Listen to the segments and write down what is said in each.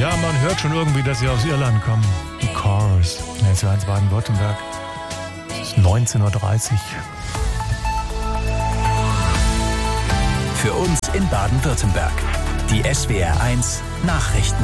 Ja, man hört schon irgendwie, dass sie aus Irland kommen. Die Cars. SWR1 Baden-Württemberg. Es ist 19:30 Uhr. Für uns in Baden-Württemberg. Die SWR1 Nachrichten.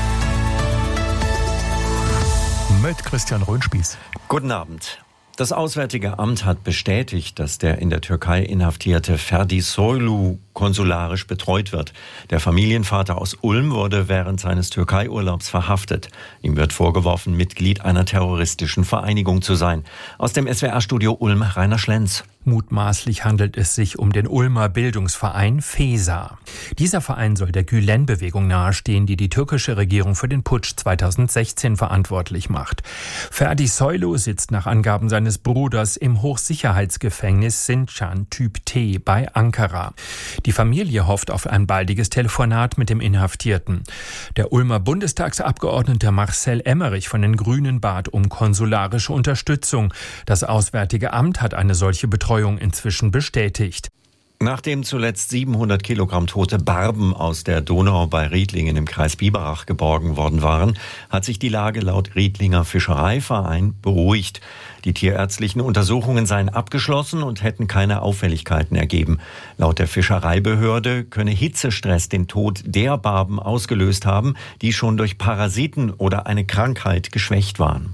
Mit Christian Röhnspieß. Guten Abend. Das Auswärtige Amt hat bestätigt, dass der in der Türkei inhaftierte Ferdi Soylu konsularisch betreut wird. Der Familienvater aus Ulm wurde während seines Türkei-Urlaubs verhaftet. Ihm wird vorgeworfen, Mitglied einer terroristischen Vereinigung zu sein. Aus dem SWR-Studio Ulm, Rainer Schlenz. Mutmaßlich handelt es sich um den Ulmer Bildungsverein FESA. Dieser Verein soll der Gülen-Bewegung nahestehen, die die türkische Regierung für den Putsch 2016 verantwortlich macht. Ferdi Soylu sitzt nach Angaben seines Bruders im Hochsicherheitsgefängnis Sincan Typ T bei Ankara. Die Familie hofft auf ein baldiges Telefonat mit dem Inhaftierten. Der Ulmer Bundestagsabgeordnete Marcel Emmerich von den Grünen bat um konsularische Unterstützung. Das Auswärtige Amt hat eine solche Betreuung inzwischen bestätigt. Nachdem zuletzt 700 Kilogramm tote Barben aus der Donau bei Riedlingen im Kreis Biberach geborgen worden waren, hat sich die Lage laut Riedlinger Fischereiverein beruhigt. Die tierärztlichen Untersuchungen seien abgeschlossen und hätten keine Auffälligkeiten ergeben. Laut der Fischereibehörde könne Hitzestress den Tod der Barben ausgelöst haben, die schon durch Parasiten oder eine Krankheit geschwächt waren.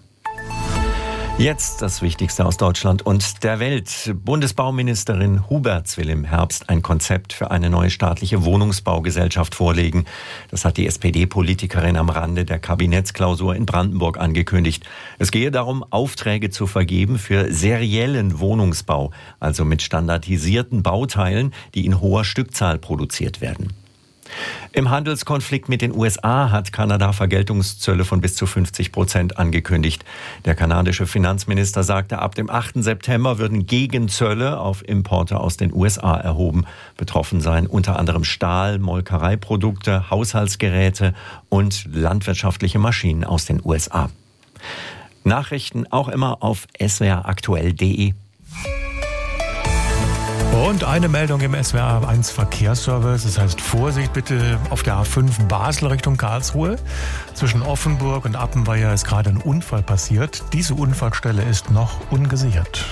Jetzt das Wichtigste aus Deutschland und der Welt. Bundesbauministerin Huberts will im Herbst ein Konzept für eine neue staatliche Wohnungsbaugesellschaft vorlegen. Das hat die SPD-Politikerin am Rande der Kabinettsklausur in Brandenburg angekündigt. Es gehe darum, Aufträge zu vergeben für seriellen Wohnungsbau, also mit standardisierten Bauteilen, die in hoher Stückzahl produziert werden. Im Handelskonflikt mit den USA hat Kanada Vergeltungszölle von bis zu 50% angekündigt. Der kanadische Finanzminister sagte, ab dem 8. September würden Gegenzölle auf Importe aus den USA erhoben. Betroffen seien unter anderem Stahl, Molkereiprodukte, Haushaltsgeräte und landwirtschaftliche Maschinen aus den USA. Nachrichten auch immer auf swraktuell.de. Und eine Meldung im SWR1 Verkehrsservice. Das heißt, Vorsicht bitte auf der A5 Basel Richtung Karlsruhe. Zwischen Offenburg und Appenweier ist gerade ein Unfall passiert. Diese Unfallstelle ist noch ungesichert.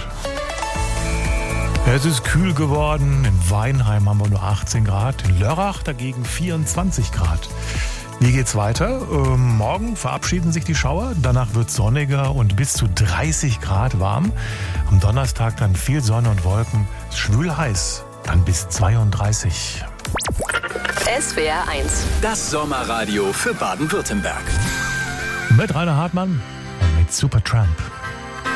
Es ist kühl geworden. In Weinheim haben wir nur 18 Grad. In Lörrach dagegen 24 Grad. Wie geht's weiter? Morgen verabschieden sich die Schauer, danach wird es sonniger und bis zu 30 Grad warm. Am Donnerstag dann viel Sonne und Wolken, schwül heiß, dann bis 32. SWR1. Das Sommerradio für Baden-Württemberg. Mit Rainer Hartmann und mit Supertramp.